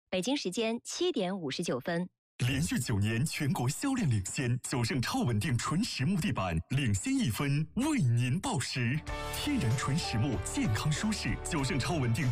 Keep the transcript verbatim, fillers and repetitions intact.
北京时间七点五十九分。 连续九年全国销量领先，九盛超稳定纯实木地板领先一分，为您报时。天然纯实木，健康舒适，九盛超稳定。